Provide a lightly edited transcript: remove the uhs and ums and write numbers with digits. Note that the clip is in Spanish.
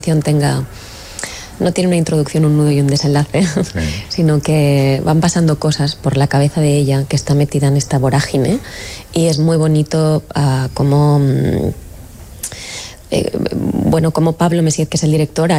tenga, no tiene una introducción, un nudo y un desenlace, sino que van pasando cosas por la cabeza de ella que está metida en esta vorágine, y es muy bonito como Pablo Messier, que es el director,